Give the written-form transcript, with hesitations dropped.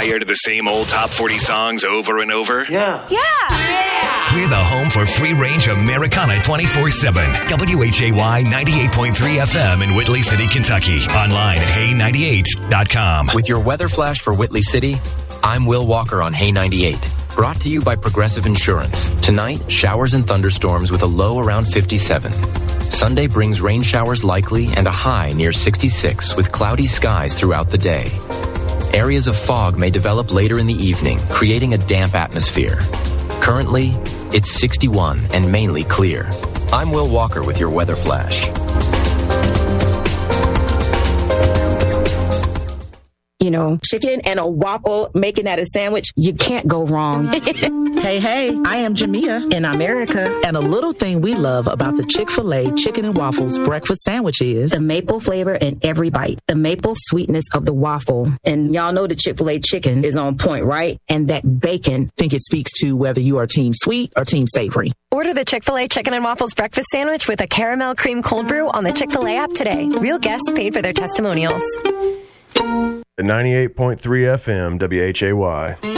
Tired of the same old top 40 songs over and over? Yeah. We're the home for free-range Americana 24/7. WHAY 98.3 FM in Whitley City, Kentucky. Online at Hay98.com. With your weather flash for Whitley City, I'm Will Walker on Hay 98. Brought to you by Progressive Insurance. Tonight, showers and thunderstorms with a low around 57. Sunday brings rain showers likely and a high near 66 with cloudy skies throughout the day. Areas of fog may develop later in the evening, creating a damp atmosphere. Currently, it's 61 and mainly clear. I'm Will Walker with your weather flash. You know, chicken and a waffle, making that a sandwich, you can't go wrong. Hey, I am Jamia in America. And a little thing we love about the Chick-fil-A Chicken and Waffles breakfast sandwich is the maple flavor in every bite, the maple sweetness of the waffle. And y'all know the Chick-fil-A chicken is on point, right? And that bacon. I think it speaks to whether you are team sweet or team savory. Order the Chick-fil-A Chicken and Waffles breakfast sandwich with a caramel cream cold brew on the Chick-fil-A app today. Real guests paid for their testimonials. At 98.3 FM, WHAY.